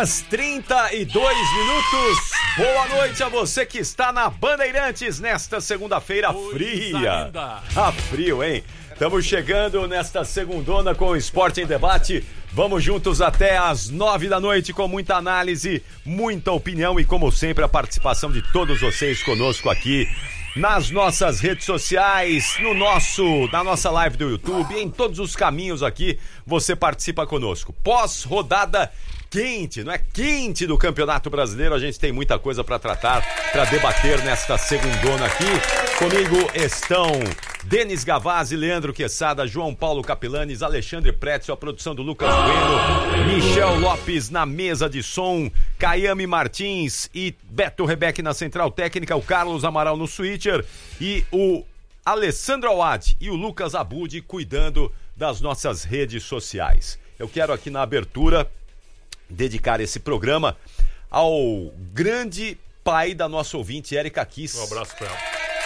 8h32. Boa noite a você que está na Bandeirantes nesta segunda-feira fria. Tá frio, hein? Estamos chegando nesta segundona com o Esporte em Debate. Vamos juntos até às 9 da noite com muita análise, muita opinião e, como sempre, a participação de todos vocês conosco aqui nas nossas redes sociais, na nossa live do YouTube, em todos os caminhos aqui, você participa conosco. Pós-rodada quente, não é quente do Campeonato Brasileiro, a gente tem muita coisa para tratar, para debater nesta segundona aqui. Comigo estão Denis Gavazzi, Leandro Quesada, João Paulo Capilanes, Alexandre Pretzel, a produção do Lucas Bueno, Michel Lopes na mesa de som, Caiame Martins e Beto Rebeck na central técnica, o Carlos Amaral no switcher e o Alessandro Awad e o Lucas Abud cuidando das nossas redes sociais. Eu quero aqui na abertura dedicar esse programa ao grande pai da nossa ouvinte, Érica Kiss. Um abraço pra ela.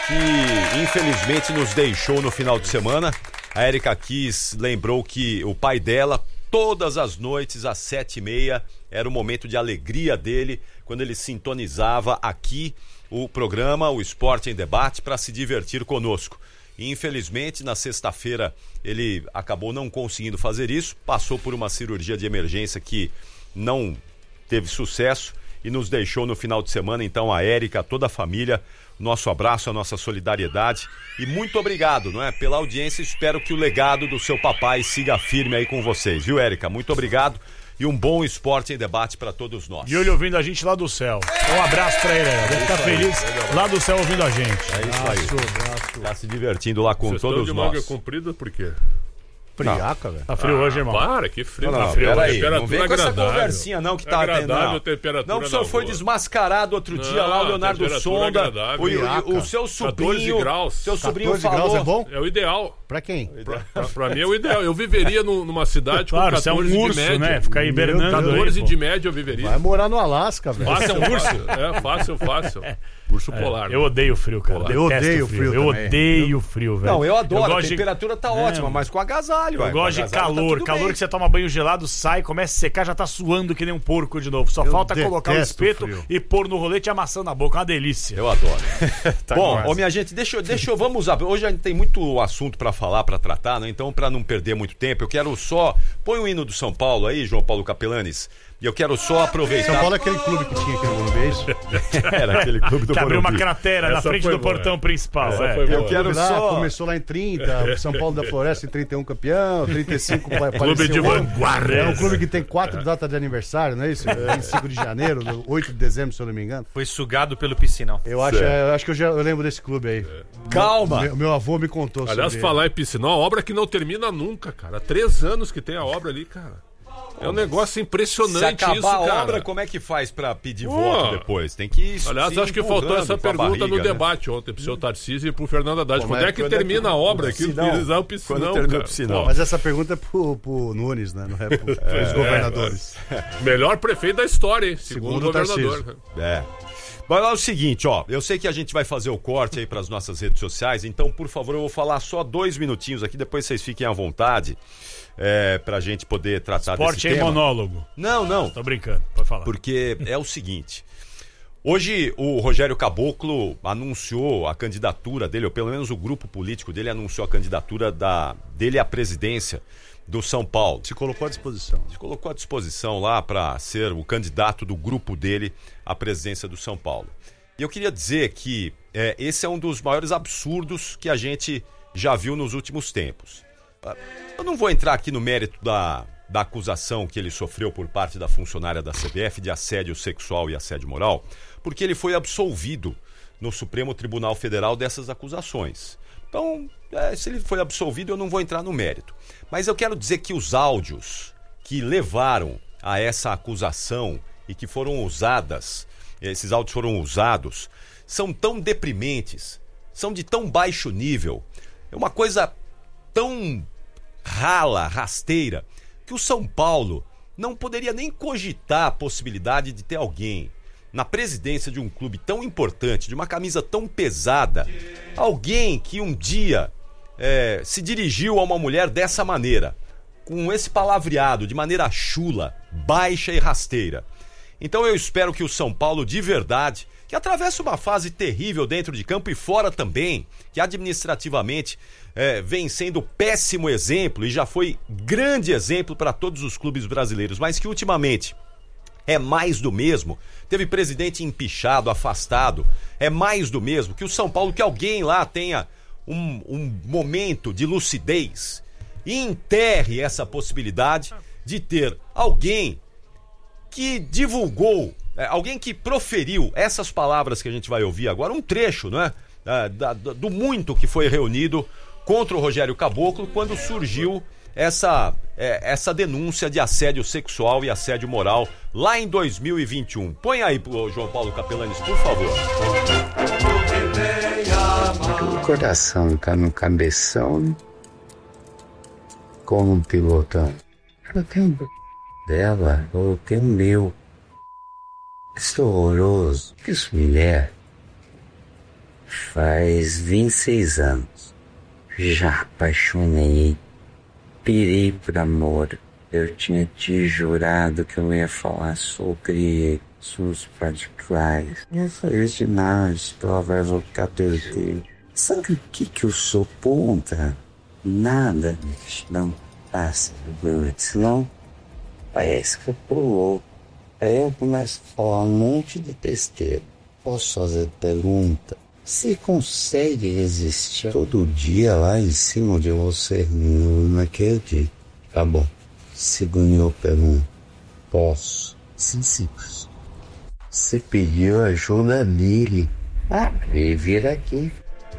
Que infelizmente nos deixou no final de semana. A Érica Kiss lembrou que o pai dela, todas as noites às 7h30, era o momento de alegria dele, quando ele sintonizava aqui o programa, o Esporte em Debate, para se divertir conosco. E infelizmente na sexta-feira ele acabou não conseguindo fazer isso, passou por uma cirurgia de emergência que não teve sucesso e nos deixou no final de semana. Então a Érica, toda a família, nosso abraço, a nossa solidariedade e muito obrigado, não é, pela audiência. Espero que o legado do seu papai siga firme aí com vocês, viu, Érica? Muito obrigado e um bom Esporte em Debate para todos nós. E ele ouvindo a gente lá do céu. Um abraço para ele, deve ficar feliz lá do céu ouvindo a gente. É isso aí. Tá se divertindo lá com todos de nós. Manga comprida por quê? Friaca, velho. Tá frio hoje, irmão. Para, que frio. Não, tá frio. Peraí, Temperatura não vem com essa agradável. conversinha não que tá agradável tendo. temperatura Não, que o senhor foi rua. desmascarado outro dia lá, o Leonardo temperatura Sonda, agradável. o seu sobrinho, 14 graus. seu sobrinho 14 falou... graus é bom? É o ideal. Pra quem? Pra mim é o ideal. Eu viveria numa cidade com Claro, 14 você é um de urso, média. né? Ficar hibernando 14 aí, de média eu viveria. Vai morar no Alasca, velho. Fácil, um urso. Fácil. Urso polar. Eu odeio frio, cara. Eu Detesto odeio frio Eu também. odeio frio, velho. Não, eu adoro, a gosto temperatura tá ótima, mas com agasalho. Eu gosto de calor, calor que você toma banho gelado, sai, começa a secar, já tá suando que nem um porco de novo. Só falta colocar o espeto frio. e pôr no rolete e amassando na boca, uma delícia. Eu adoro. Tá Bom, quase. minha gente, deixa eu vamos abrir. Hoje a gente tem muito assunto pra falar, pra tratar, né? Então, pra não perder muito tempo, eu quero só... Põe o hino do São Paulo aí, João Paulo Capelanes. E eu quero só aproveitar... São Paulo é aquele clube que tinha aqui no Morumbi, é isso? Era aquele clube do Que abriu uma Morumbi. cratera na Essa frente foi do boa, portão principal. Essa É. foi boa. Eu quero Lá, só... começou lá em 30, o São Paulo da Floresta em 31 campeão, 35 Clube de vanguarda. É um clube que tem 4 datas de aniversário, não é isso? 25 de janeiro, 8 de dezembro, se eu não me engano. Foi sugado pelo piscinão. Eu acho que eu lembro desse clube aí. Calma! Meu avô me contou Aliás, sobre falar em piscina, uma obra que não termina nunca, cara. Há 3 anos que tem a obra ali, cara. É um negócio Se impressionante acabar isso, a cara. obra, como é que faz pra pedir Pô. voto depois? Tem que Aliás, se acho que faltou empurrando essa com a pergunta barriga, no né? debate ontem pro seu Tarcísio e pro Fernando Haddad. Pô, Quando é que quando termina a obra aqui? Piscinão. Utilizar o piscinão, Quando termina o cara. piscinão. Pô, Mas essa pergunta é pro Nunes, né? Não é pros governadores. melhor prefeito da história, hein? Segundo o Segundo o governador. Tarcísio. É. Mas é o seguinte, ó, eu sei que a gente vai fazer o corte aí pras nossas redes sociais, então, por favor, eu vou falar só 2 minutinhos aqui, depois vocês fiquem à vontade, pra gente poder tratar Esporte desse em tema. monólogo. Não, Tô brincando, pode falar. porque é o seguinte, hoje o Rogério Caboclo anunciou a candidatura dele, ou pelo menos o grupo político dele anunciou a candidatura dele à presidência do São Paulo. Se colocou à disposição. Se colocou à disposição lá para ser o candidato do grupo dele à presidência do São Paulo. E eu queria dizer que esse é um dos maiores absurdos que a gente já viu nos últimos tempos. Eu não vou entrar aqui no mérito da acusação que ele sofreu por parte da funcionária da CBF de assédio sexual e assédio moral, porque ele foi absolvido no Supremo Tribunal Federal dessas acusações. Então, se ele foi absolvido, eu não vou entrar no mérito. Mas eu quero dizer que os áudios que levaram a essa acusação e que foram usadas, esses áudios foram usados, são tão deprimentes, são de tão baixo nível, é uma coisa tão rasteira, que o São Paulo não poderia nem cogitar a possibilidade de ter alguém na presidência de um clube tão importante, de uma camisa tão pesada, alguém que um dia se dirigiu a uma mulher dessa maneira. com esse palavreado de maneira chula, baixa e rasteira. Então eu espero que o São Paulo, de verdade, que atravessa uma fase terrível dentro de campo e fora também, que administrativamente vem sendo péssimo exemplo e já foi grande exemplo para todos os clubes brasileiros, mas que ultimamente é mais do mesmo. Teve presidente empichado, afastado, é mais do mesmo. Que o São Paulo, que alguém lá tenha um momento de lucidez e enterre essa possibilidade de ter alguém que divulgou, alguém que proferiu essas palavras que a gente vai ouvir agora, um trecho, não é? Do muito que foi reunido contra o Rogério Caboclo quando surgiu essa denúncia de assédio sexual e assédio moral lá em 2021. Põe aí pro João Paulo Capelanes, por favor. O coração tá no cabeção como um pilotão. Eu tenho dela, eu tenho meu. Estou horroroso. Essa mulher faz 26 anos. Já apaixonei. Pirei por amor. Eu tinha te jurado que eu não ia falar sobre assuntos particulares. Eu falei de nada, ela vai voltar perder. Sabe o que eu sou ponta? Nada. Não passa por senão parece que eu tô louco. Aí eu começo a falar um monte de besteira. Posso fazer pergunta? Você consegue resistir todo dia lá em cima de você naquele dia? Tá bom. Segunda pergunta. Posso? Sim, simples. Você pediu ajuda dele. Ele vira aqui.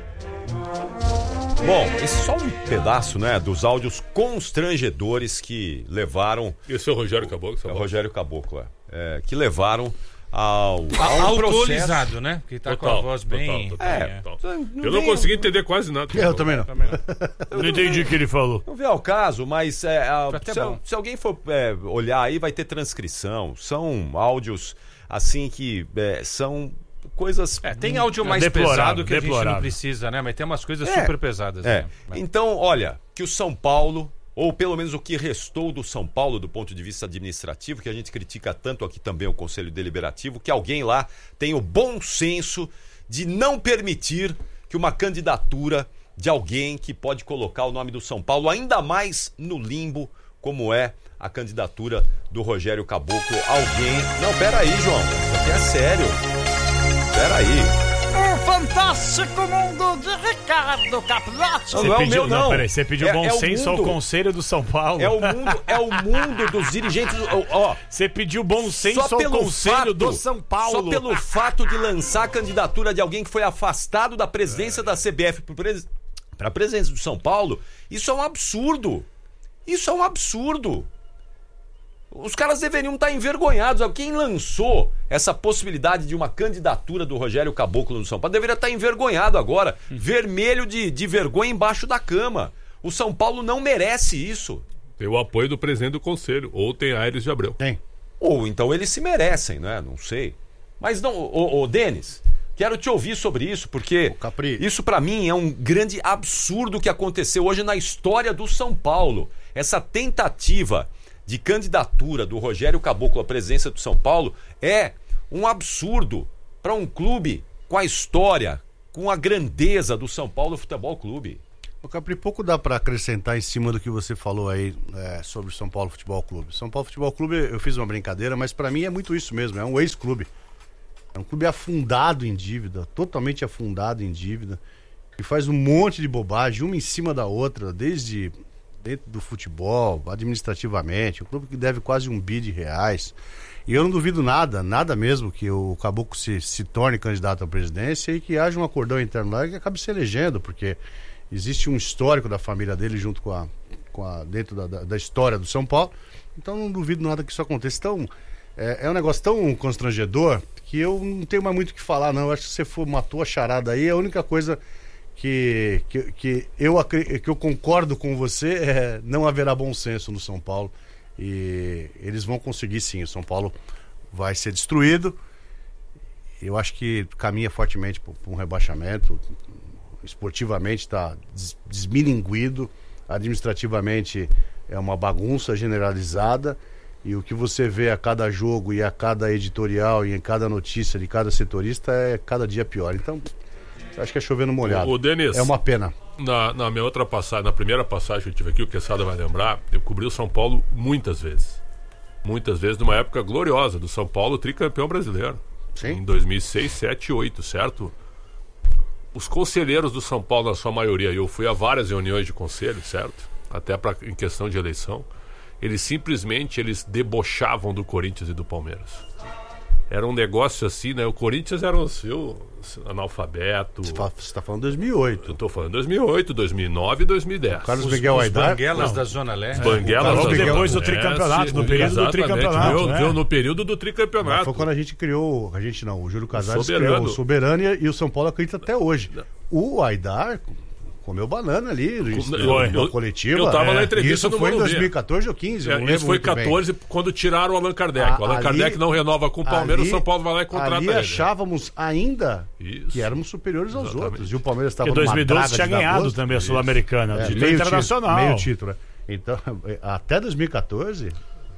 Bom, esse é só um pedaço, né, dos áudios constrangedores que levaram... Esse é o Rogério Caboclo? É o Rogério Caboclo, que levaram ao autorizado, processo, né? Porque tá com a voz bem... Eu não consegui entender quase nada. Eu também não. Eu não entendi o que ele falou. Não vê ao caso, mas se alguém for olhar aí, vai ter transcrição. São áudios, assim, que são coisas... tem áudio mais pesado que a gente não precisa, né? Mas tem umas coisas super pesadas. Né? Então, olha, que o São Paulo... ou pelo menos o que restou do São Paulo do ponto de vista administrativo, que a gente critica tanto aqui também o Conselho Deliberativo, que alguém lá tenha o bom senso de não permitir que uma candidatura de alguém que pode colocar o nome do São Paulo ainda mais no limbo, como é a candidatura do Rogério Caboclo. Alguém... Não, peraí, João, isso aqui é sério. Peraí. O fantástico mundo de Ricardo Capelatti. Não é o meu, não. Peraí, você pediu bom senso ao Conselho do São Paulo. É o mundo dos dirigentes. Você pediu bom senso ao Conselho do São Paulo. Só pelo fato de lançar a candidatura de alguém que foi afastado da presidência da CBF para a presidência do São Paulo, isso é um absurdo. Isso é um absurdo. Os caras deveriam estar envergonhados. Quem lançou essa possibilidade de uma candidatura do Rogério Caboclo no São Paulo deveria estar envergonhado agora. Vermelho de vergonha embaixo da cama. O São Paulo não merece isso. Tem o apoio do presidente do Conselho. Ou tem Aires de Abreu. Tem. Ou então eles se merecem, né? Não sei. Mas não, Denis, quero te ouvir sobre isso, porque isso pra mim é um grande absurdo que aconteceu hoje na história do São Paulo. Essa tentativa de candidatura do Rogério Caboclo à presidência do São Paulo é um absurdo para um clube com a história, com a grandeza do São Paulo Futebol Clube. O Capri, pouco dá para acrescentar em cima do que você falou aí sobre o São Paulo Futebol Clube. São Paulo Futebol Clube, eu fiz uma brincadeira, mas para mim é muito isso mesmo, é um ex-clube. É um clube afundado em dívida, totalmente afundado em dívida, e faz um monte de bobagem, uma em cima da outra, desde... dentro do futebol, administrativamente, um clube que deve quase R$1 bilhão. E eu não duvido nada mesmo, que o Caboclo se torne candidato à presidência e que haja um acordão interno lá e que acabe se elegendo, porque existe um histórico da família dele junto dentro da história do São Paulo. Então não duvido nada que isso aconteça. Então, é um negócio tão constrangedor que eu não tenho mais muito o que falar, não. Eu acho que você matou a charada aí, a única coisa... Que eu concordo com você, não haverá bom senso no São Paulo e eles vão conseguir sim. O São Paulo vai ser destruído. Eu acho que caminha fortemente para um rebaixamento. Esportivamente está desmilinguido, administrativamente é uma bagunça generalizada, e o que você vê a cada jogo e a cada editorial e em cada notícia de cada setorista é cada dia pior. Então, acho que é chovendo molhado. O Denis, é uma pena. Na minha outra passagem, na primeira passagem que eu tive aqui, o Quesada vai lembrar, eu cobri o São Paulo muitas vezes. Muitas vezes, numa época gloriosa do São Paulo, tricampeão brasileiro. Sim. Em 2006, 7 e 8, certo? Os conselheiros do São Paulo, na sua maioria, eu fui a várias reuniões de conselho, certo? Até em questão de eleição. Eles debochavam do Corinthians e do Palmeiras. Era um negócio assim, né? O Corinthians era o seu analfabeto. Você está falando 2008. Eu estou falando 2008, 2009 e 2010. Carlos Miguel Aidar. Banguelas da Zona Leste. Depois do tricampeonato, no período do tricampeonato. No período do tricampeonato. Foi quando a gente criou, o Júlio Casares criou o Soberânia, e o São Paulo acredita até hoje. O Aidar comeu banana ali na coletiva. Eu estava na entrevista isso foi em 2014 ou 15. Isso foi 14 quando tiraram o Allan Kardec. O Allan Kardec não renova com o Palmeiras, o São Paulo vai lá e contrata ele. Ali achávamos ainda que éramos superiores aos outros. E o Palmeiras estava numa 2012 tinha ganhado também a Sul-Americana. Meio internacional. Meio título. Então, até 2014,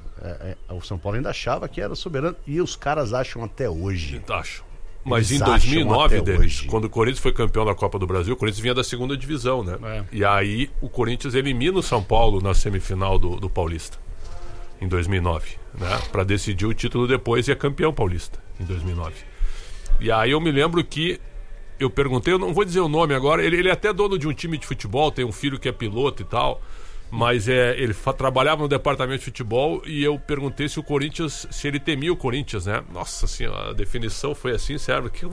o São Paulo ainda achava que era soberano. E os caras acham até hoje. Acham. Mas em 2009, Denis, quando o Corinthians foi campeão da Copa do Brasil, o Corinthians vinha da segunda divisão, né? E aí o Corinthians elimina o São Paulo na semifinal do Paulista, em 2009, né? Para decidir o título depois, e é campeão paulista, em 2009. E aí eu me lembro que eu perguntei, eu não vou dizer o nome agora, ele é até dono de um time de futebol, tem um filho que é piloto e tal, mas ele trabalhava no departamento de futebol, e eu perguntei se ele temia o Corinthians, né? Nossa senhora, a definição foi assim, sério, que eu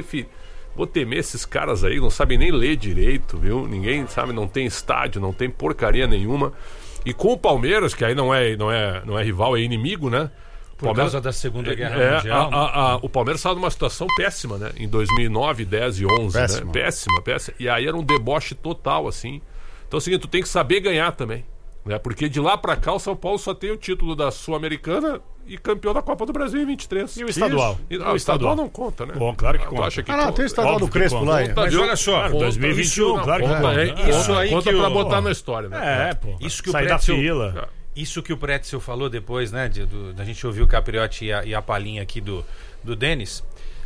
vou temer esses caras aí, não sabem nem ler direito, viu? Ninguém sabe, não tem estádio, não tem porcaria nenhuma. E com o Palmeiras, que aí não é rival, é inimigo, né? Por causa da Segunda Guerra Mundial. O Palmeiras estava numa situação péssima, né? Em 2009, 10 e 11, péssima. Né? Péssima. E aí era um deboche total, assim. Então é o seguinte, tu tem que saber ganhar também, né? Porque de lá pra cá o São Paulo só tem o título da Sul-Americana e campeão da Copa do Brasil em 23. E o estadual? O estadual não conta, né? Bom, claro que conta. Acha que tem o estadual do Crespo lá. Mas olha só, 2021, claro que conta. Isso aí conta pra botar na história, né? Isso que o sair da fila. Isso que o Pretzel falou depois, né? Da gente ouvir o Capriotti e a palhinha aqui do Denis.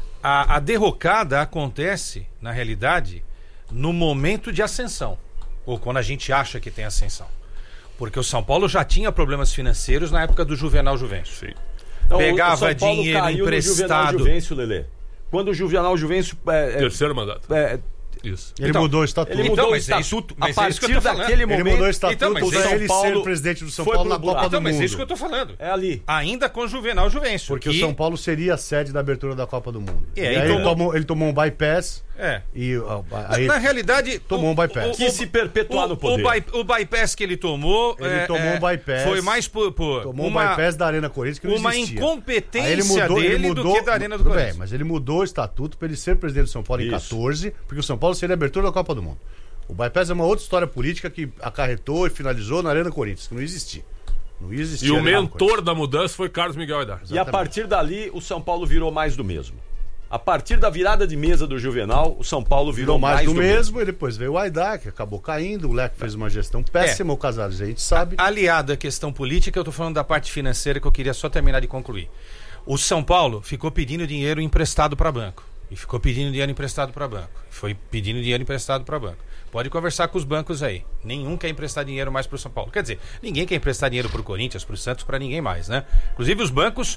A derrocada acontece, na realidade, no momento de ascensão. Ou quando a gente acha que tem ascensão. Porque o São Paulo já tinha problemas financeiros na época do Juvenal Juvencio. Sim. Então, pegava o São Paulo dinheiro caiu emprestado. No Juvenal Juvencio, Lelê. Quando o Juvenal Juvencio... terceiro mandato. Isso. Ele mudou o estatuto. Ele mudou o estatuto. A partir daquele momento... Ele mudou o estatuto então, ele ser o presidente do São Paulo na Copa do Mundo. Mas é isso que eu tô falando. É ali. Ainda com o Juvenal Juvencio. Porque o São Paulo seria a sede da abertura da Copa do Mundo. E aí ele tomou um bypass. E aí na realidade tomou um bypass. Quis se perpetuar no poder. O bypass que ele tomou... Ele tomou um bypass. Foi mais por tomou um bypass da Arena Corinthians que não existia. Uma incompetência dele do que da Arena do Corinthians. Mas ele mudou o estatuto para ele ser presidente do São Paulo em 14, porque o São Paulo seria a abertura da Copa do Mundo. O bypass é uma outra história política que acarretou e finalizou na Arena Corinthians, que não existia. Não existia. E o mentor da mudança foi Carlos Miguel Aidar. E a partir dali, o São Paulo virou mais do mesmo. A partir da virada de mesa do Juvenal, o São Paulo virou mais do mesmo. E depois veio o Aidar, que acabou caindo. O Leco fez uma gestão péssima, o Casares a gente sabe. Aliado à questão política, eu tô falando da parte financeira que eu queria só terminar de concluir. O São Paulo ficou pedindo dinheiro emprestado para banco. E ficou pedindo dinheiro emprestado para banco. Foi pedindo dinheiro emprestado para banco. Pode conversar com os bancos aí. Nenhum quer emprestar dinheiro mais para o São Paulo. Quer dizer, ninguém quer emprestar dinheiro para o Corinthians, para o Santos, para ninguém mais, né? Inclusive os bancos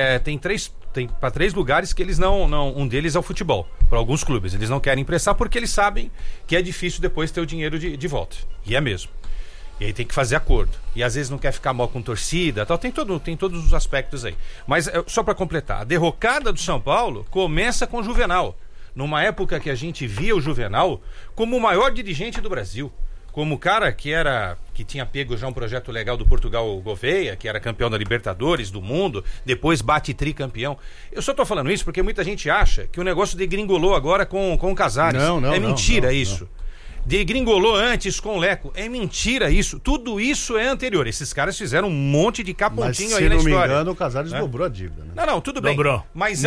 tem para 3 lugares que eles não... Um deles é o futebol, para alguns clubes. Eles não querem emprestar porque eles sabem que é difícil depois ter o dinheiro de volta. E é mesmo. E aí tem que fazer acordo. E às vezes não quer ficar mal com torcida, tal. Tem todos os aspectos aí. Mas só para completar, a derrocada do São Paulo começa com o Juvenal. Numa época que a gente via o Juvenal como o maior dirigente do Brasil. Como o cara que tinha pego já um projeto legal do Portugal Gouveia, que era campeão da Libertadores, do mundo, depois bate tricampeão. Eu só tô falando isso porque muita gente acha que o negócio degringolou agora com o Casares. Não, é mentira isso. degringolou antes com o Leco. É mentira isso. Tudo isso é anterior. Esses caras fizeram um monte de capontinho aí na história. Se não me engano, o Casares dobrou a dívida, né? Não, tudo bem. Dobrou. Mas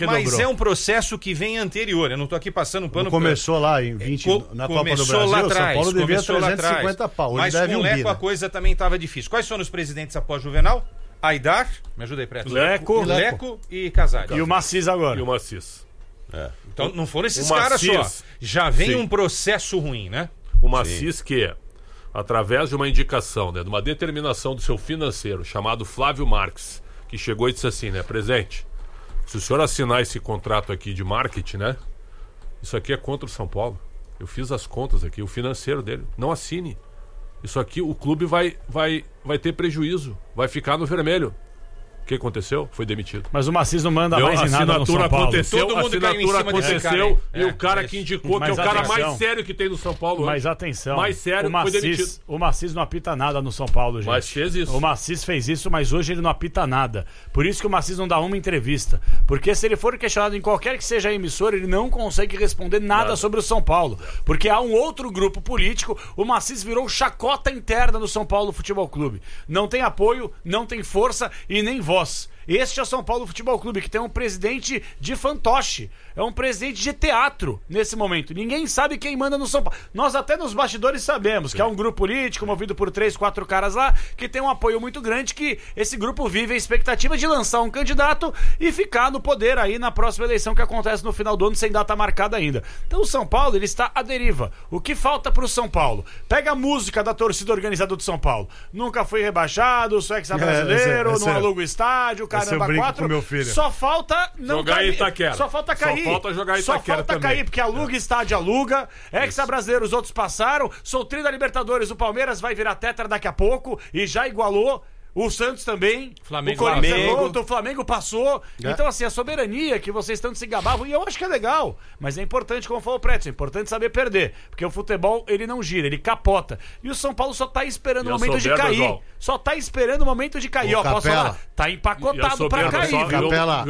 é um processo que vem anterior. Eu não tô aqui passando pano... Começou lá em 20, na Copa do Brasil, lá atrás, São Paulo devia 350 pau. Mas com o Leco a coisa também estava difícil. Quais foram os presidentes após Juvenal? Aidar, me ajuda aí, Preto. Leco e Casares. E o Macis agora. E o Macis. Então não foram esses caras só. Já vem um processo ruim, né? O Macis que, através de uma indicação, né, de uma determinação do seu financeiro, chamado Flávio Marques, que chegou e disse assim, né, presidente, se o senhor assinar esse contrato aqui de marketing, né, isso aqui é contra o São Paulo. Eu fiz as contas aqui, o financeiro dele. Não assine. Isso aqui, o clube vai ter prejuízo, vai ficar no vermelho. O que aconteceu? Foi demitido. Mas o Macis não manda mais em nada no São Paulo. Todo mundo caiu em cima desse cara, e o cara que indicou que é o cara mais sério que tem no São Paulo. Mas atenção, mais sério, foi demitido. O Macis não apita nada no São Paulo, gente. Mas fez isso. O Macis fez isso, mas hoje ele não apita nada. Por isso que o Macis não dá uma entrevista. Porque se ele for questionado em qualquer que seja a emissora, ele não consegue responder nada sobre o São Paulo. Porque há um outro grupo político, o Macis virou chacota interna no São Paulo Futebol Clube. Não tem apoio, não tem força e nem voz. Este é o São Paulo Futebol Clube, que tem um presidente de fantoche. É um presidente de teatro nesse momento. Ninguém sabe quem manda no São Paulo. Nós até nos bastidores sabemos que é um grupo político movido por 3, 4 caras lá, que tem um apoio muito grande, que esse grupo vive a expectativa de lançar um candidato e ficar no poder aí na próxima eleição que acontece no final do ano, sem data marcada ainda. Então o São Paulo, ele está à deriva. O que falta pro São Paulo? Pega a música da torcida organizada do São Paulo. Nunca foi rebaixado, sou ex-brasileiro, não aluga o estádio, caramba, 4. Só falta não jogar cair. Itaquera. Só falta cair. Só falta jogar Itaquera. Só falta cair, porque aluga estádio, aluga. Ex-brasileiro, os outros passaram. Sou tri da Libertadores, o Palmeiras vai virar tetra daqui a pouco e já igualou. O Santos também, o Corinthians, o Flamengo passou. Então, assim, a soberania que vocês tanto se gabavam, e eu acho que é legal, mas é importante, como falou o Preto, é importante saber perder, porque o futebol, ele não gira, ele capota. E o São Paulo só tá esperando o momento de cair. Só tá esperando o momento de cair. Ó, posso falar? Tá empacotado pra cair. Capela,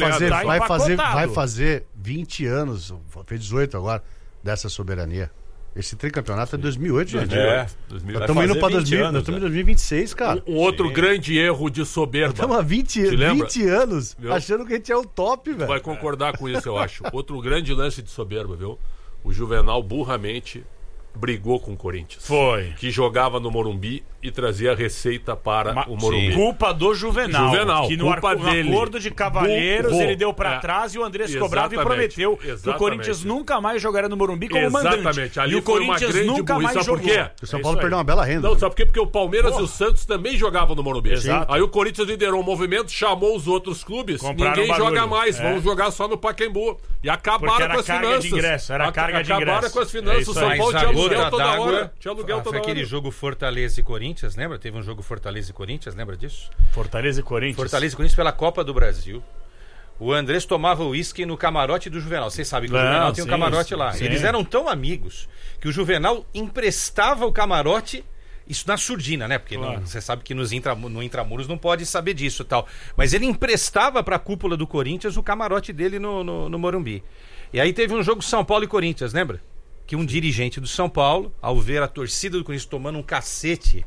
vai fazer 20 anos, fez 18 agora, dessa soberania. Esse tricampeonato é 2008, gente. Estamos indo para 2026, cara. Um outro grande erro de soberba. Estamos há 20 anos achando que a gente é o top, velho. Vai concordar com isso, eu acho. Outro grande lance de soberba, viu? O Juvenal burramente brigou com o Corinthians. Foi. Que jogava no Morumbi e trazia receita para o Morumbi. Culpa do Juvenal. Que no acordo de cavalheiros ele deu pra trás e o Andrés cobrava e prometeu que o Corinthians nunca mais jogaria no Morumbi como mandante. Ali e o Corinthians nunca mais jogou. Por quê? O São Paulo perdeu uma bela renda. Não, sabe por quê? Porque o Palmeiras e o Santos também jogavam no Morumbi. Exato. Aí o Corinthians liderou o movimento, chamou os outros clubes, ninguém joga mais, vamos jogar só no Pacaembu. E acabaram com as finanças. Era carga de ingresso. Acabaram com as finanças. O São Paulo tinha aluguel toda hora. Foi aquele jogo Fortaleza e Corinthians, lembra? Teve um jogo Fortaleza e Corinthians, lembra disso? Fortaleza e Corinthians. Fortaleza e Corinthians pela Copa do Brasil. O Andrés tomava uísque no camarote do Juvenal. Vocês sabem que o Juvenal tem um camarote lá. Sim. Eles eram tão amigos que o Juvenal emprestava o camarote, isso na surdina, né? Porque você sabe que no Intramuros não pode saber disso e tal. Mas ele emprestava para a cúpula do Corinthians o camarote dele no Morumbi. E aí teve um jogo São Paulo e Corinthians, lembra? Que um dirigente do São Paulo, ao ver a torcida do Corinthians tomando um cacete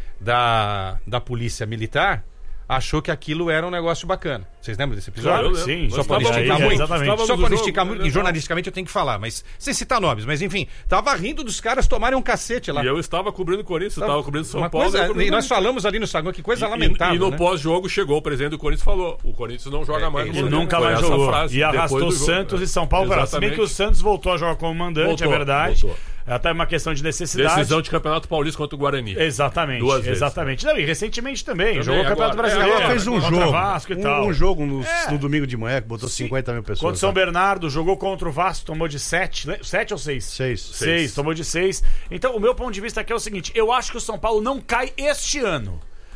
da polícia militar, achou que aquilo era um negócio bacana. Vocês lembram desse episódio? Sim. Só para esticar muito. Só para esticar muito. E jornalisticamente eu tenho que falar, mas sem citar nomes. Mas enfim, tava rindo dos caras tomarem um cacete lá. E eu estava cobrindo o Corinthians, estava cobrindo São Paulo. E nós falamos ali no Saguão, que coisa lamentável. E no pós-jogo chegou o presidente do Corinthians e falou: o Corinthians não joga mais no Morumbi. Ele nunca mais jogou. E arrastou Santos e São Paulo. Se bem que o Santos voltou a jogar como mandante, é verdade. É até uma questão de necessidade. Decisão de Campeonato Paulista contra o Guarani. Exatamente. 2 vezes. Exatamente. Não, e recentemente também jogou o Campeonato Brasileiro. Ela fez um jogo. Vasco e tal. Um jogo no domingo de manhã que botou 50 mil pessoas. Contra o São Bernardo, jogou contra o Vasco, tomou de 7. 7 ou 6? 6. Tomou de 6. Então, o meu ponto de vista aqui é o seguinte: eu acho que o São Paulo não cai este ano.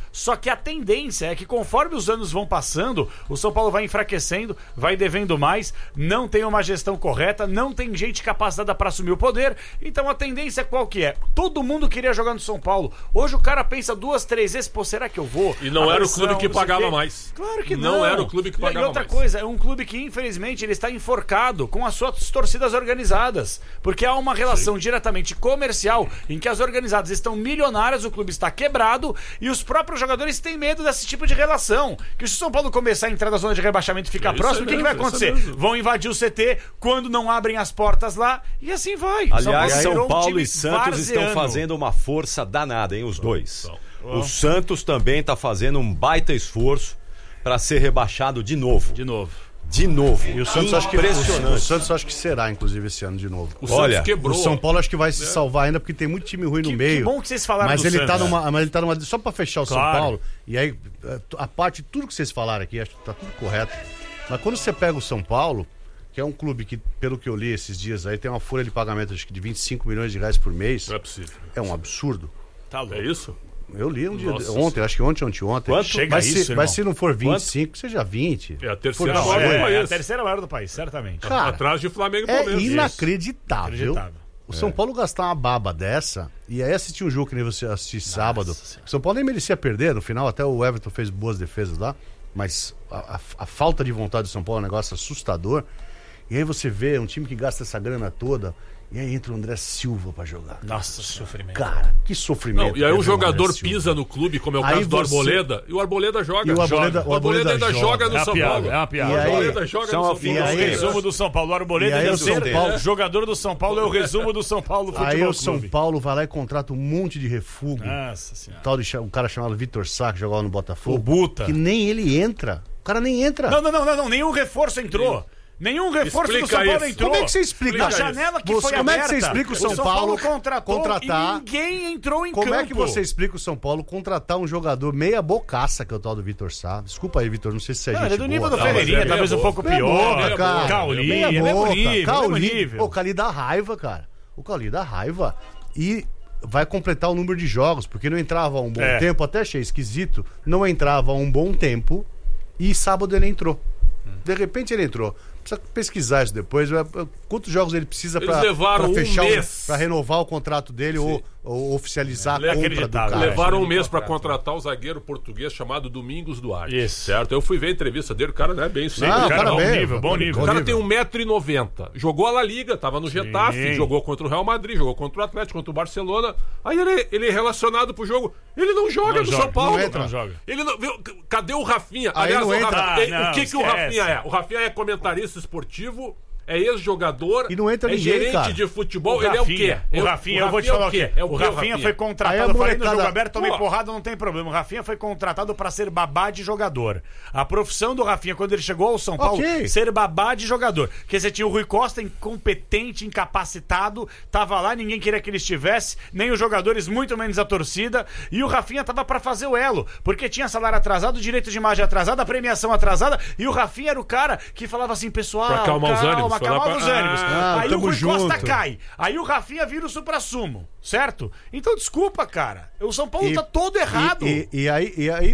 Só que a tendência é que conforme os anos vão passando, o São Paulo vai enfraquecendo, vai devendo mais, não tem uma gestão correta, não tem gente capacitada para assumir o poder. Então a tendência qual que é? Todo mundo queria jogar no São Paulo. Hoje o cara pensa 2, 3 vezes, pô, será que eu vou? E não era o clube que pagava mais. Claro que não. Não era o clube que pagava mais. E outra coisa, é um clube que infelizmente ele está enforcado com as suas torcidas organizadas, porque há uma relação diretamente comercial em que as organizadas estão milionárias, o clube está quebrado e os próprios jogadores têm medo desse tipo de relação. Que se o São Paulo começar a entrar na zona de rebaixamento e ficar próximo, o que vai acontecer? Vão invadir o CT quando não abrem as portas lá e assim vai. Aliás, São Paulo e Santos estão fazendo uma força danada, hein, os dois. O Santos também está fazendo um baita esforço para ser rebaixado de novo. De novo. E o Santos acho que impressionante. O Santos acho que será, inclusive, esse ano de novo. Olha, o São Paulo acho que vai se salvar ainda, porque tem muito time ruim no meio. Que bom que vocês falaram mas do ele Santos. Mas ele tá numa. Só pra fechar o São Paulo, e aí, a parte de tudo que vocês falaram aqui, acho que tá tudo correto. Mas quando você pega o São Paulo, que é um clube que, pelo que eu li esses dias aí, tem uma folha de pagamento acho que de 25 milhões de reais por mês. Não é possível. É um absurdo. Tá louco. É isso? Eu li um dia ontem, acho que ontem. Quanto? Chega mas, isso, mas se não for 25, que seja 20. É a terceira Não, maior do é país. a terceira maior do país, certamente. Cara, atrás de Flamengo e é Palmeiras. inacreditável. O São Paulo gastar uma baba dessa e aí assistir um jogo que nem você assistiu sábado. O São Paulo nem merecia perder, no final até o Everton fez boas defesas lá, mas a falta de vontade do São Paulo é um negócio assustador. E aí você vê um time que gasta essa grana toda. E aí entra o André Silva pra jogar. Nossa, sofrimento. Cara, que sofrimento. Não, e aí o jogador pisa no clube, como é o caso do Arboleda, e o Arboleda joga. E o Arboleda ainda joga no São Paulo. É uma piada. O Arboleda joga no São Paulo. É o resumo do São Paulo. O Arboleda aí é o São Paulo. Jogador do São Paulo é o resumo do São Paulo Futebol Aí o Clube. São Paulo vai lá e contrata um monte de refúgio. Nossa senhora. Um cara chamado Vitor Sá, que jogava no Botafogo. O Buta. Que nem ele entra. O cara nem entra. Não. Nenhum reforço entrou. Nenhum reforço do São Paulo entrou. Como é que você explica Na janela que foi como aberta, é que você explica o São Paulo contratar? E ninguém entrou em Como campo. é que você explica o São Paulo contratar um jogador meia bocaça, que é o tal do Vitor Sá? Desculpa aí, Vitor, não sei se é gente ele é do nível boa. do Ferreirinha, talvez um pouco pior. Cara. Cauli, ele é bonito, nível. O Cauli dá raiva, cara. O Cauli dá raiva. E vai completar o número de jogos, porque não entrava há um bom tempo, até achei esquisito, não entrava há um bom tempo e sábado ele entrou. De repente ele entrou. Precisa pesquisar isso depois. Quantos jogos ele precisa para fechar, para renovar o contrato dele ou oficializar a compra do cara? Levaram um mês para contratar o zagueiro português chamado Domingos Duarte. Isso. Certo? Eu fui ver a entrevista dele, o cara não é bem sério. O cara bom nível. O cara tem 1,90 m. Jogou a La Liga, tava no Getafe, jogou contra o Real Madrid, jogou contra o Atlético, contra o Barcelona. Aí ele é relacionado pro jogo. Ele não joga no São Paulo. Não joga. Ele não, cadê o Rafinha? Aí aliás, não entra. O que o Rafinha é? O Rafinha é comentarista esportivo, é ex-jogador, e não entra ninguém, gerente cara. de futebol. Ele é o quê? O Rafinha, eu vou te falar o quê? O Rafinha foi contratado, falei no jogo aberto, tomei porrada, não tem problema. O Rafinha foi contratado pra ser babá de jogador. A profissão do Rafinha, quando ele chegou ao São Paulo, ser babá de jogador. Porque você tinha o Rui Costa incompetente, incapacitado, tava lá, ninguém queria que ele estivesse, nem os jogadores, muito menos a torcida, e o Rafinha tava pra fazer o elo, porque tinha salário atrasado, direito de imagem atrasado, a premiação atrasada, e o Rafinha era o cara que falava assim, pessoal, pra acalmar os ânimos. Acalmar os ânimos. Aí o Rui junto. Costa cai. Aí o Rafinha vira o suprassumo, certo? Então desculpa, cara. O São Paulo tá todo errado. E aí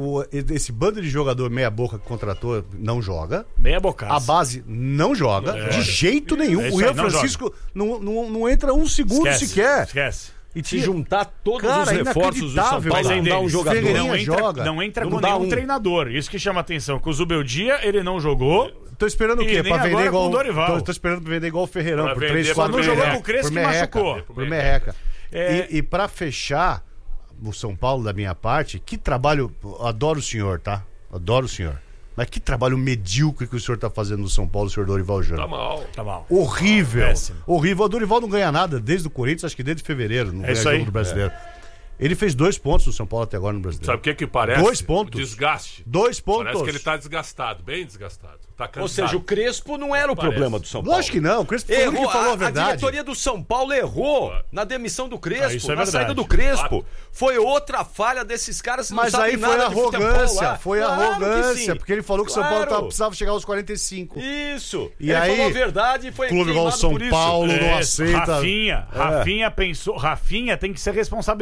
esse bando de jogador meia boca que contratou não joga. Meia bocaça. A base não joga. De jeito nenhum. O Ian Francisco não entra um segundo sequer. Esquece. E se juntar todos os reforços do São Paulo, não dá um jogador. Não entra com nenhum treinador. Isso que chama atenção. Com o Zubeldia, ele não jogou. Tô esperando o quê? Pra vender igual o Dorival. Tô esperando pra vender igual o Ferreirão, pra por 3, 4 não jogou com o Crespo que machucou. Por merreca. E pra fechar, o São Paulo, da minha parte, que trabalho... Adoro o senhor, tá? Adoro o senhor. Mas que trabalho medíocre que o senhor tá fazendo no São Paulo, o senhor Dorival Júnior. Tá mal. Horrível. Horrível. O Dorival não ganha nada desde o Corinthians, acho que desde fevereiro. Não ganha jogo do Brasileiro. Ele fez 2 pontos no São Paulo até agora no Brasileiro. Sabe o que parece? 2 pontos. Desgaste. 2 pontos. Parece que ele tá desgastado, bem desgastado. Tá cansado. Ou seja, o Crespo não era o problema do São Paulo. Lógico que não. O Crespo foi o que falou a verdade. A diretoria do São Paulo errou na demissão do Crespo, isso é na verdade. saída do Crespo. Foi outra falha desses caras. Mas aí foi arrogância. Foi arrogância. Porque ele falou que o São Paulo precisava chegar aos 45. Isso. E ele aí, falou a verdade e foi clube igual São Paulo não aceita. Rafinha pensou. Rafinha tem que ser responsabilizado também.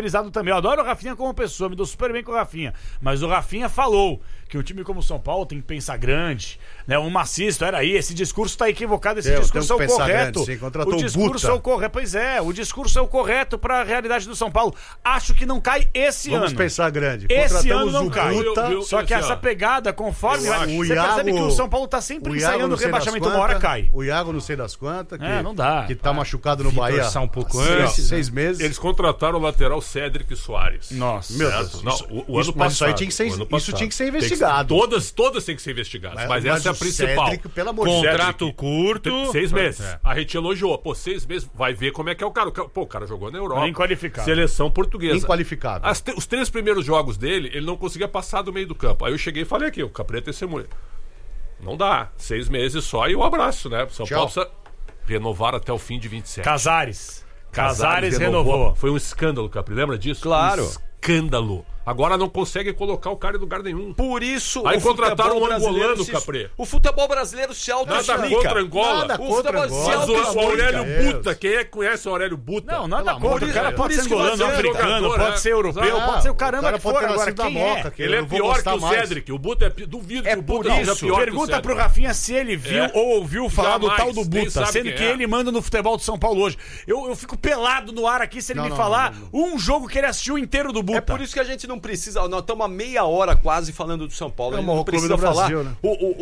Eu adoro o Rafinha como pessoa, me dou super bem com o Rafinha. Mas o Rafinha falou que um time como o São Paulo tem que pensar grande, né? O Macisto era aí, esse discurso tá equivocado, esse discurso é o correto. O discurso é o correto, pois é, o discurso é o correto para a realidade do São Paulo. Acho que não cai esse ano. Vamos pensar grande. Esse ano não cai. Buta, só que essa pegada, conforme você percebe que o São Paulo tá sempre ensaiando o rebaixamento, uma hora cai. O Iago não sei das quantas, não dá. Que tá machucado no Bahia um pouco antes, 6 meses. Eles contrataram o lateral Cédric Soares. Nossa. Meu Deus. O ano passado. Isso tinha que ser investigado. Todas têm que ser investigadas. Mas essa é a principal. Cédric, pelo amor de Deus. Contrato curto. 6 meses. A gente elogiou. 6 meses. Vai ver como é que é o cara. O cara jogou na Europa. Inqualificado. Seleção portuguesa. Inqualificável. Os 3 primeiros jogos dele, ele não conseguia passar do meio do campo. Aí eu cheguei e falei aqui, o Capri é testemunha. Não dá. 6 meses só e um abraço, né? São Paulo precisa renovar até o fim de 27. Casares renovou. Foi um escândalo, Capri. Lembra disso? Claro. Um escândalo. Agora não consegue colocar o cara em lugar nenhum. Por isso aí contrataram um angolano, Capri. O futebol brasileiro se autoexplica. Nada contra Angola. Nada contra Angola. Mas o Aurélio Buta, quem é que conhece o Aurélio Buta? Não, nada contra. O cara pode ser angolano, africano, pode ser europeu, pode ser o caramba que for. Agora quem é? Ele é pior que o Cédric. O Buta duvido que o Buta seja pior que o Cédric. Pergunta pro Rafinha se ele viu ou ouviu falar do tal do Buta, sendo que ele manda no futebol do São Paulo hoje. Eu fico pelado no ar aqui se ele me falar um jogo que ele assistiu inteiro do Buta. É por isso que a gente não precisa... Nós estamos há meia hora quase falando do São Paulo. A gente não precisa falar. Brasil, né?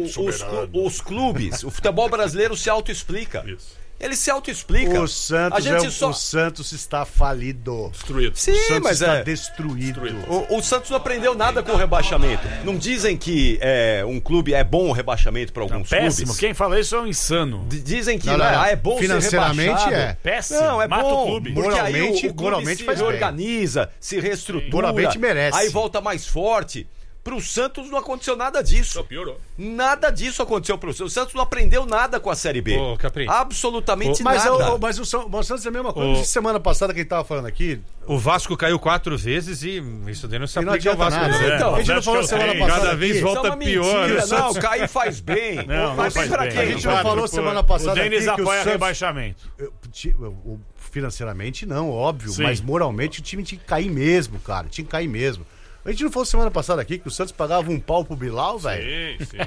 Os clubes, o futebol brasileiro se autoexplica. Isso. Ele se autoexplica. O Santos está falido. Destruído. Sim, o Santos mas está destruído. O Santos não aprendeu nada com o rebaixamento. Não dizem que um clube é bom o rebaixamento para alguns péssimo. clubes. Quem fala isso é um insano. Dizem que é bom financeiramente ser rebaixado. Péssimo. Não, é mata bom. o clube. Porque Moralmente, aí o clube se reorganiza, se reestrutura. Moralmente merece. Aí volta mais forte. Pro Santos não aconteceu nada disso. Não, piorou. Nada disso aconteceu pro Santos. O Santos não aprendeu nada com a Série B. Absolutamente nada. Mas o Santos é a mesma coisa. Semana passada que a gente tava falando aqui... O Vasco caiu 4 vezes e isso daí não se aplica ao Vasco. Então, a gente não falou semana passada. Cada vez volta pior. Não, cair faz bem. Não faz bem. A gente não falou semana passada aqui que o Denis apoia rebaixamento. Financeiramente não, óbvio. Sim. Mas moralmente o time tinha que cair mesmo, cara. Tinha que cair mesmo. A gente não falou semana passada aqui que o Santos pagava um pau pro Bilal, velho? Sim.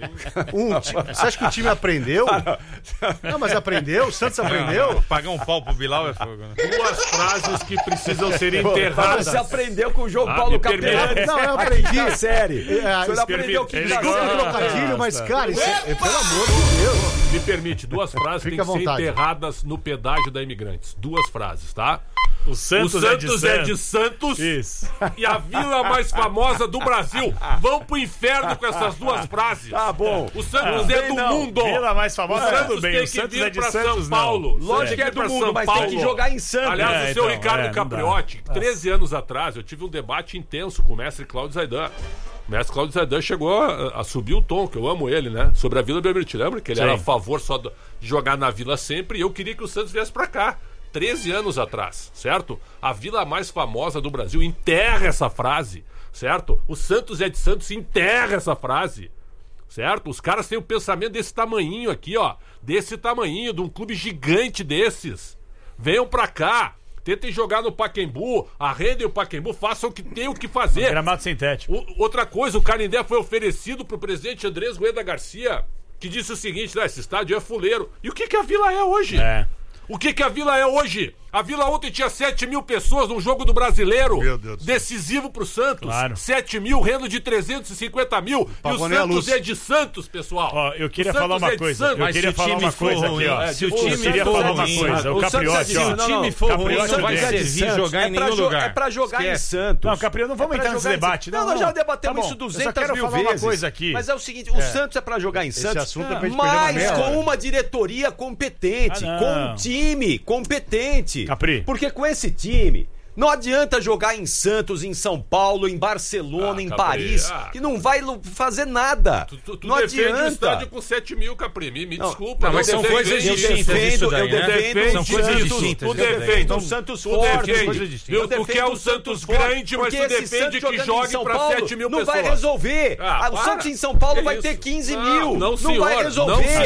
Você acha que o time aprendeu? Não, mas aprendeu? O Santos aprendeu? Pagar um pau pro Bilal é fogo, né? 2 frases que precisam ser enterradas. Você aprendeu com o João Paulo Capelani. Não, eu aprendi. Na série. Você aprendeu que Desculpa o trocadilho, mas, cara, isso pelo amor de Deus. Me permite, 2 frases têm que ser enterradas no pedágio da Imigrantes. 2 frases, tá? O Santos é de Santos. Isso. E a vila mais famosa do Brasil. Vão pro inferno com essas 2 frases. Tá bom. O Santos é do mundo. Vila mais famosa, Santos tudo bem. tem O Santos que vir é de pra Santos, São Paulo. Lógico que é do mundo, mas tem que jogar em Santos. Aliás, o seu Ricardo Capriotti, 13 anos atrás, eu tive um debate intenso com o mestre Cláudio Zaidan. O mestre Cláudio Zaidan chegou a subir o tom, que eu amo ele, né? Sobre a Vila Belmiro. Te lembra que ele era a favor só de jogar na Vila sempre e eu queria que o Santos viesse pra cá. 13 anos atrás, certo? A vila mais famosa do Brasil, enterra essa frase, certo? O Santos é de Santos, enterra essa frase, certo? Os caras têm um pensamento desse tamanhinho aqui, ó, desse tamanhinho, de um clube gigante desses. Venham pra cá, tentem jogar no Pacaembu, arrendem o Pacaembu, façam o que tem o que fazer. Gramado sintético. Outra coisa, o Canindé foi oferecido pro presidente Andrés Rueda Garcia, que disse o seguinte, esse estádio é fuleiro. E o que a Vila é hoje? O que a Vila é hoje? A Vila ontem tinha 7 mil pessoas num jogo do Brasileiro. Meu Deus do céu. Decisivo pro Santos. Claro. 7 mil, renda de 350 mil. E o Santos é de Santos, pessoal. Ó, eu queria falar uma coisa. Eu queria falar uma coisa aqui, ó. Se o time for ruim, o Capriotti, ó. Se o time for ruim, não vai servir jogar em nenhum lugar. É pra jogar em Santos. Não, Capriotti, não vamos entrar nesse debate. Não, nós já debatemos isso 200 mil vezes. Eu quero falar uma coisa aqui. Mas é o seguinte, o Santos é pra jogar em Santos, mas com uma diretoria competente, com um time competente. Capri. Porque com esse time, não adianta jogar em Santos, em São Paulo, em Barcelona, em Paris, que não vai fazer nada. Tu não adianta. Um estádio com 7 mil, Capri. Me desculpa. Não, mas são coisas distintas. Eu defendo são coisas distintas. Tu defende o Santos forte. Tu quer o Santos grande, mas tu defende que jogue pra 7 mil pessoas. Não vai resolver. O Santos em São Paulo vai ter 15 mil. Não vai resolver.